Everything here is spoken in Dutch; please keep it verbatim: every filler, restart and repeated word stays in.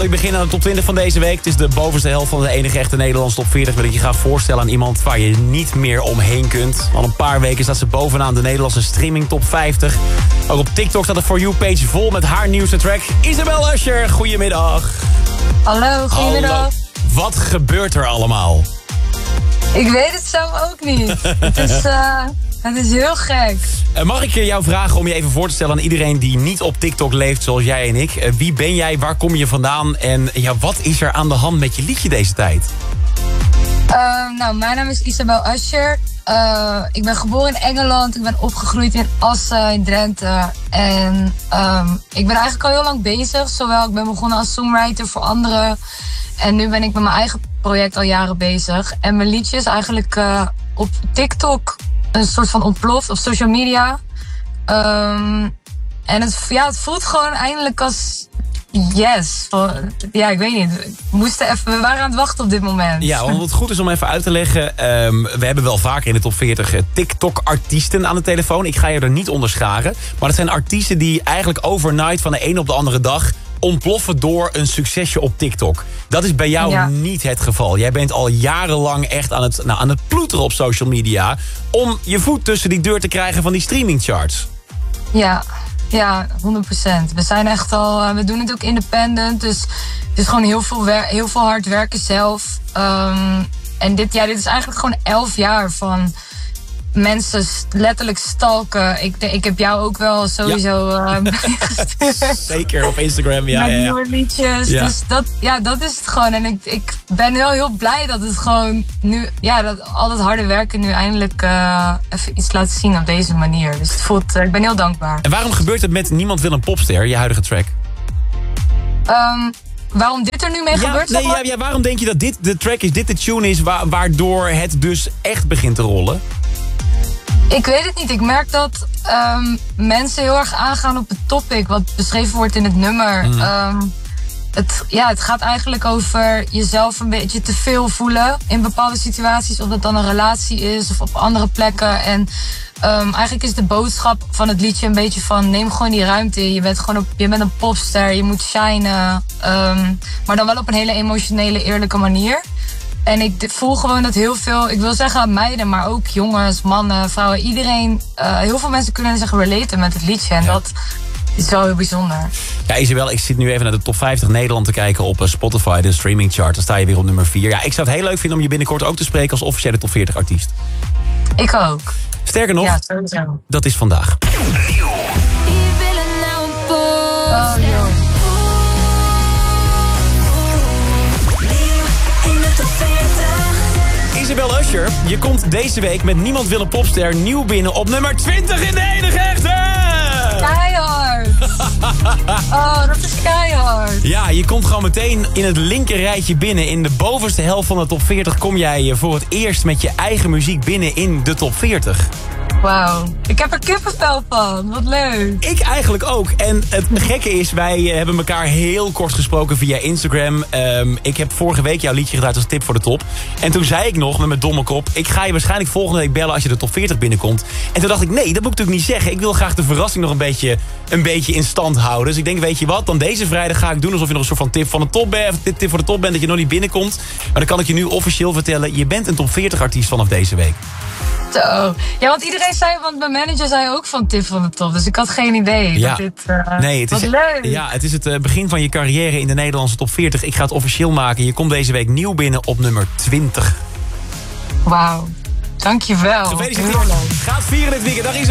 je beginnen aan de top twintig van deze week. Het is de bovenste helft van de enige echte Nederlandse top veertig. Wil ik je graag voorstellen aan iemand waar je niet meer omheen kunt. Al een paar weken staat ze bovenaan de Nederlandse streaming top vijftig. Ook op TikTok staat de For You page vol met haar nieuwste track. Isabel Usher, goedemiddag. Hallo, goedemiddag. Hallo. Wat gebeurt er allemaal? Ik weet het zelf ook niet. het, is, uh, het is heel gek. Uh, mag ik jou vragen om je even voor te stellen aan iedereen die niet op TikTok leeft zoals jij en ik? Uh, wie ben jij, waar kom je vandaan en ja, wat is er aan de hand met je liedje deze tijd? Uh, nou, mijn naam is Isabel Usher. Uh, ik ben geboren in Engeland. Ik ben opgegroeid in Assen, in Drenthe. En um, ik ben eigenlijk al heel lang bezig. Zowel, ik ben begonnen als songwriter voor anderen. En nu ben ik met mijn eigen project al jaren bezig. En mijn liedje is eigenlijk uh, op TikTok een soort van ontploft op social media. Um, en het, ja, het voelt gewoon eindelijk als yes. Ja, ik weet niet. We, moesten even, we waren aan het wachten op dit moment. Ja, want wat goed is om even uit te leggen. Um, we hebben wel vaker in de top veertig TikTok-artiesten aan de telefoon. Ik ga je er niet onder scharen. Maar dat zijn artiesten die eigenlijk overnight van de ene op de andere dag ontploffen door een succesje op TikTok. Dat is bij jou ja. niet het geval. Jij bent al jarenlang echt aan het, nou, aan het ploeteren op social media om je voet tussen die deur te krijgen van die streamingcharts. Ja, ja, honderd procent. We zijn echt al, we doen het ook independent, dus het is gewoon heel veel, wer- heel veel hard werken zelf. Um, en dit, ja, dit is eigenlijk gewoon elf jaar van mensen letterlijk stalken. Ik, ik heb jou ook wel sowieso ja. uh, gestuurd. Zeker, op Instagram, ja. Met ja, ja. nieuwe liedjes. Ja. Dus dat, ja, dat is het gewoon. En ik, ik ben wel heel blij dat het gewoon nu, ja, dat al dat harde werken nu eindelijk uh, even iets laat zien op deze manier. Dus het voelt, uh, ik ben heel dankbaar. En waarom gebeurt het met Niemand Wil een Popster, je huidige track? Um, Waarom dit er nu mee ja, gebeurt? Nee, ja, ja, waarom denk je dat dit de track is, dit de tune is, wa- waardoor het dus echt begint te rollen? Ik weet het niet. Ik merk dat um, mensen heel erg aangaan op het topic wat beschreven wordt in het nummer. Mm. Um, het, ja, het gaat eigenlijk over jezelf een beetje te veel voelen in bepaalde situaties. Of dat dan een relatie is of op andere plekken. En um, eigenlijk is de boodschap van het liedje een beetje van neem gewoon die ruimte in. Je bent gewoon op, je bent een popster, je moet shinen. Um, maar dan wel op een hele emotionele, eerlijke manier. En ik voel gewoon dat heel veel, ik wil zeggen meiden, maar ook jongens, mannen, vrouwen, iedereen, uh, heel veel mensen kunnen zich relaten met het liedje. En ja. dat is wel heel bijzonder. Ja, Isabel, ik zit nu even naar de top vijftig Nederland te kijken op Spotify, de streaming chart. Dan sta je weer op nummer vier. Ja, ik zou het heel leuk vinden om je binnenkort ook te spreken als officiële top veertig artiest. Ik ook. Sterker nog, ja, sowieso. Dat is vandaag. Oh, joh. Isabel Usher, je komt deze week met Niemand Wil een Popster nieuw binnen op nummer twintig in de enige echte! Keihard! Oh, dat is keihard! Ja, je komt gewoon meteen in het linker rijtje binnen. In de bovenste helft van de top veertig kom jij voor het eerst met je eigen muziek binnen in de top veertig. Wauw, ik heb er kippenvel van. Wat leuk. Ik eigenlijk ook. En het gekke is, wij hebben elkaar heel kort gesproken via Instagram. Um, ik heb vorige week jouw liedje gedraaid als tip voor de top. En toen zei ik nog met mijn domme kop, ik ga je waarschijnlijk volgende week bellen als je de top veertig binnenkomt. En toen dacht ik, nee, dat moet ik natuurlijk niet zeggen. Ik wil graag de verrassing nog een beetje, een beetje in stand houden. Dus ik denk, weet je wat, dan deze vrijdag ga ik doen alsof je nog een soort van tip van de top bent. Of tip voor de top bent, dat je nog niet binnenkomt. Maar dan kan ik je nu officieel vertellen, je bent een top veertig artiest vanaf deze week. Zo. Ja, want iedereen zei, want mijn manager zei ook van tip van de top. Dus ik had geen idee. Ja. Dat dit, uh, nee, het is, wat leuk. Ja, het is het uh, begin van je carrière in de Nederlandse top veertig. Ik ga het officieel maken. Je komt deze week nieuw binnen op nummer twintig. Wauw. Dankjewel. Gefeliciteerd. Gaat vieren dit weekend. Dag Isabel.